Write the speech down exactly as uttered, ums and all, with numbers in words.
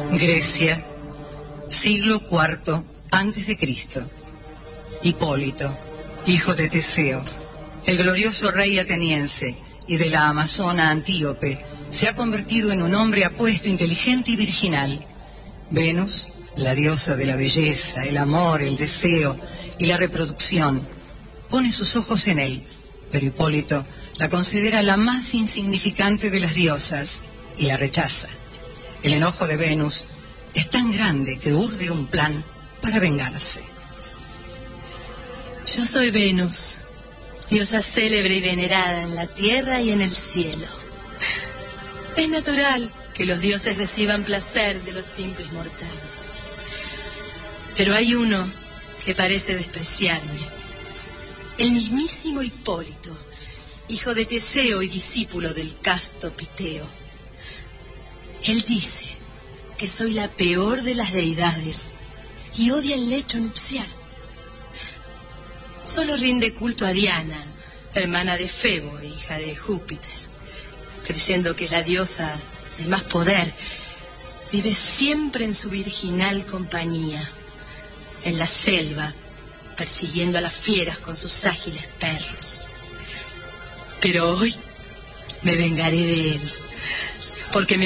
Grecia, siglo cuarto antes de Cristo. Hipólito, hijo de Teseo, el glorioso rey ateniense y de la amazona Antíope, se ha convertido en un hombre apuesto, inteligente y virginal. Venus, la diosa de la belleza, el amor, el deseo y la reproducción, pone sus ojos en él, pero Hipólito la considera la más insignificante de las diosas y la rechaza. El enojo de Venus es tan grande que urde un plan para vengarse. Yo soy Venus, diosa célebre y venerada en la tierra y en el cielo. Es natural que los dioses reciban placer de los simples mortales. Pero hay uno que parece despreciarme. El mismísimo Hipólito, hijo de Teseo y discípulo del casto Piteo. Él dice que soy la peor de las deidades y odia el lecho nupcial. Solo rinde culto a Diana, hermana de Febo e hija de Júpiter, creyendo que es la diosa de más poder. Vive siempre en su virginal compañía, en la selva, persiguiendo a las fieras con sus ágiles perros. Pero hoy me vengaré de él, porque me